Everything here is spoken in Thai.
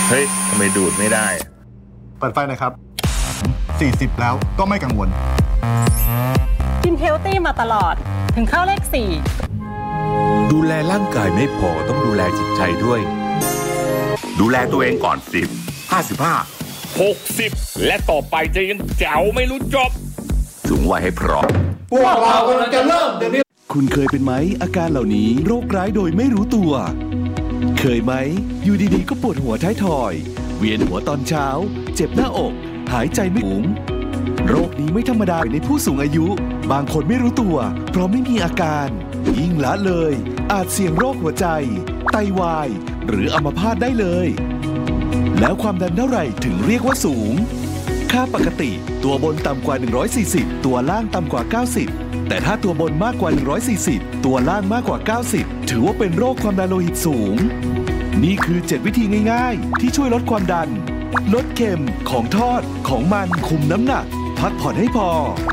เฮ้ยทำไมดูดไม่ได้เปิดไฟนะครับ40แล้วก็ไม่กังวลกินเฮลตี้มาตลอดถึงเข้าเลข4 ดูแลร่างกายไม่พอต้องดูแลจิตใจด้วยดูแลตัวเองก่อน55 60และต่อไปจะยังแจ๋วไม่รู้จบสูงวัยให้พร้อมพวกเรากำลังจะเริ่มเดี๋ยวนี้คุณเคยเป็นไหมอาการเหล่านี้โรคร้ายโดยไม่รู้ตัวเคยไหมอยู่ดีๆก็ปวดหัวท้ายทอยเวียนหัวตอนเช้าเจ็บหน้าอกหายใจไม่สูงโรคนี้ไม่ธรรมดาในผู้สูงอายุบางคนไม่รู้ตัวเพราะไม่มีอาการยิ่งละเลยอาจเสี่ยงโรคหัวใจไตวายหรืออัมพาตได้เลยแล้วความดันเท่าไหร่ถึงเรียกว่าสูงค่าปกติตัวบนต่ำกว่า140ตัวล่างต่ำกว่า90แต่ถ้าตัวบนมากกว่า140ตัวล่างมากกว่า90ถือว่าเป็นโรคความดันโลหิตสูงนี่คือ7วิธีง่ายๆที่ช่วยลดความดันลดเค็มของทอดของมันคุมน้ำหนักพักผ่อนให้พอ